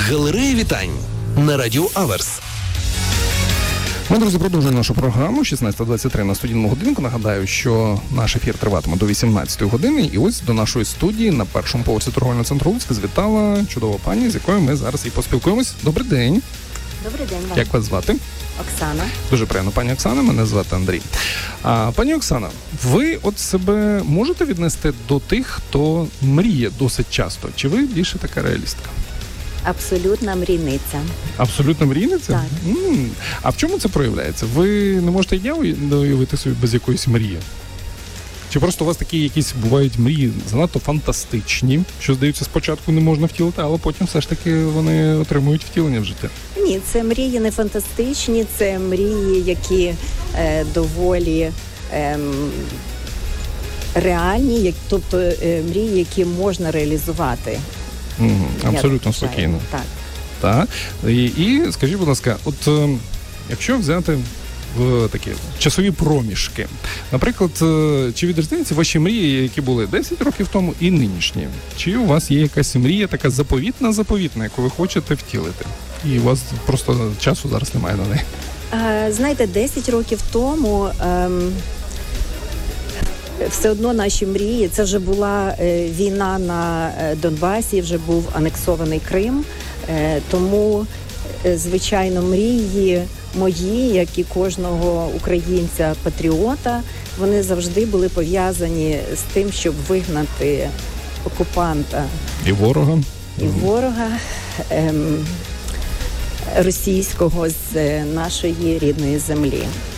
Галерея вітань на Радіо Аверс. Ми, друзі, продовжуємо нашу програму 16:23 на студійному годинку. Нагадаю, що наш ефір триватиме до 18-ї години. І ось до нашої студії на першому поверсі торговельного центру Луцька завітала чудова пані, з якою ми зараз і поспілкуємось. Добрий день. Добрий день вам. Як вас звати? Оксана. Дуже приємно, пані Оксана, мене звати Андрій. Пані Оксана, ви от себе можете віднести до тих, хто мріє досить часто? Чи ви більше така реалістка? Абсолютна мрійниця. Абсолютно мрійниця? Так. А в чому це проявляється? Ви не можете уявити собі без якоїсь мрії? Чи просто у вас такі якісь бувають мрії занадто фантастичні, що, здається, спочатку не можна втілити, але потім все ж таки вони отримують втілення в життя? Ні, це мрії не фантастичні, це мрії, які доволі реальні, тобто мрії, які можна реалізувати. Абсолютно спокійно. Так. І скажіть, будь ласка, от якщо взяти в такі часові проміжки, наприклад, чи відрізняються ваші мрії, які були 10 років тому, і нинішні? Чи у вас є якась мрія така заповітна, яку ви хочете втілити? І у вас просто часу зараз немає на неї? Знаєте, 10 років тому все одно наші мрії, це вже була війна на Донбасі, вже був анексований Крим, тому, звичайно, мрії мої, як і кожного українця-патріота, вони завжди були пов'язані з тим, щоб вигнати окупанта. І ворога. Російського з нашої рідної землі.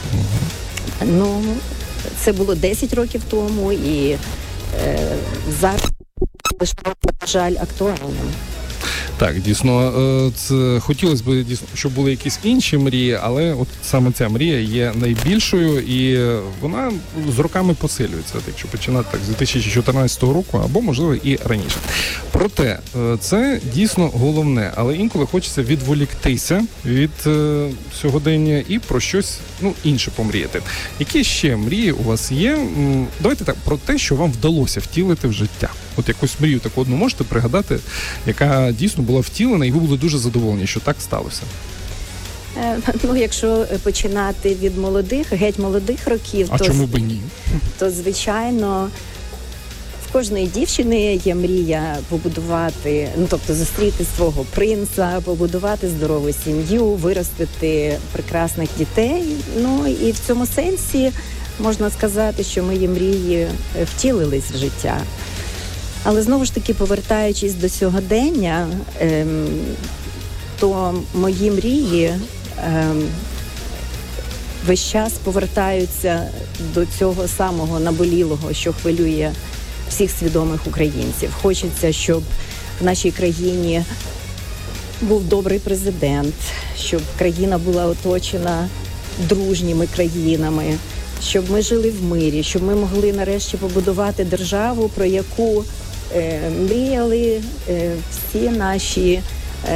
Це було 10 років тому, і зараз, на жаль, актуальним. Так, дійсно, хотілося б, щоб були якісь інші мрії, але от саме ця мрія є найбільшою, і вона з роками посилюється, якщо починати так з 2014 року, або, можливо, і раніше. Проте, це дійсно головне, але інколи хочеться відволіктися від сьогодення і про щось інше помріяти. Які ще мрії у вас є? Давайте так, про те, що вам вдалося втілити в життя. От якусь мрію таку одну можете пригадати, яка дійсно була втілена, і ви були дуже задоволені, що так сталося? Якщо починати від геть молодих років, чому б ні? То, звичайно, в кожної дівчини є мрія побудувати, тобто зустріти свого принца, побудувати здорову сім'ю, виростити прекрасних дітей. І в цьому сенсі можна сказати, що мої мрії втілились в життя. Але, знову ж таки, повертаючись до сьогодення, то мої мрії весь час повертаються до цього самого наболілого, що хвилює всіх свідомих українців. Хочеться, щоб в нашій країні був добрий президент, щоб країна була оточена дружніми країнами, щоб ми жили в мирі, щоб ми могли нарешті побудувати державу, про яку мріяли всі наші